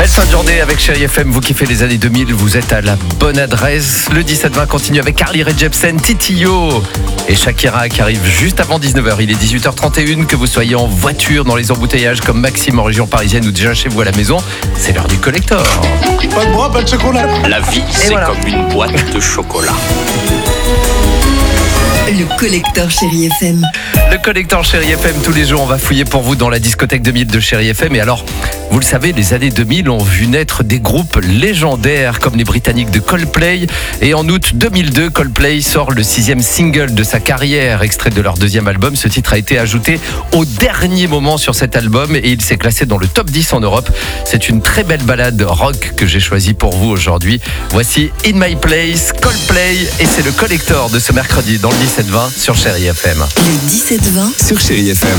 Belle fin de journée avec Chérie FM, vous kiffez les années 2000, vous êtes à la bonne adresse. Le 17-20 continue avec Carly Rae Jepsen, Titio et Shakira qui arrive juste avant 19h. Il est 18h31, que vous soyez en voiture, dans les embouteillages comme Maxime en région parisienne ou déjà chez vous à la maison, c'est l'heure du collector. Pas de bois, pas de chocolat. La vie, c'est comme une boîte de chocolat. Le collector Chérie FM. Le collector Chérie FM, tous les jours on va fouiller pour vous dans la discothèque 2000 de Chérie FM. Et alors, vous le savez, les années 2000 ont vu naître des groupes légendaires comme les Britanniques de Coldplay. Et en août 2002, Coldplay sort le 6e single de sa carrière, extrait de leur 2e album. Ce titre a été ajouté au dernier moment sur cet album et il s'est classé dans le top 10 en Europe. C'est une très belle balade rock que j'ai choisie pour vous aujourd'hui. Voici In My Place, Coldplay, et c'est le collector de ce mercredi dans le 17-20 sur Chérie FM. Le 17-20 Sur Chérie FM.